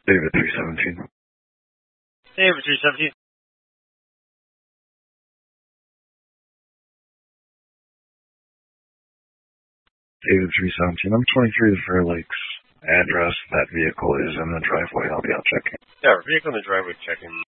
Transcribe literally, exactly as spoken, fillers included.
David three seventeen. David three seventeen. David three seventeen. I'm twenty-three to Fair Lakes. Address, that vehicle is in the driveway. I'll be out checking. Yeah, vehicle in the driveway checking.